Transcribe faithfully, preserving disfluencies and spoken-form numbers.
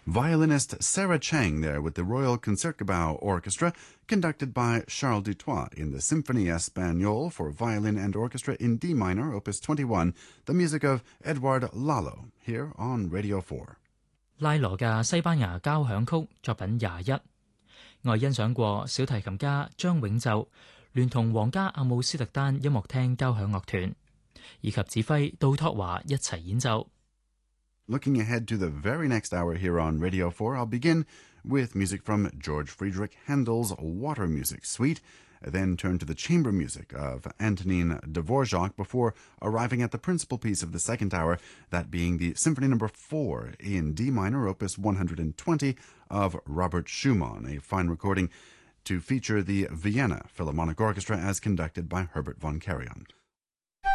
Violinist Sarah Chang there with the Royal Concertgebouw Orchestra, conducted by Charles Dutoit in the Symphonie Espagnole for violin and orchestra in D minor, opus twenty-one, the music of Edouard Lalo, here on Radio four. 拉羅嘅西班牙交響曲作品廿一，我欣賞過小提琴家張永奏聯同皇家阿姆斯特丹音樂廳交響樂團，以及指揮杜托華一齊演奏。 Looking ahead to the very next hour here on Radio four, I'll begin with music from George Friedrich Handel's Water Music Suite, then turn to the chamber music of Antonin Dvorak before arriving at the principal piece of the second hour, that being the Symphony Number four in D minor, opus one hundred twenty of Robert Schumann, a fine recording to feature the Vienna Philharmonic Orchestra as conducted by Herbert von Karajan.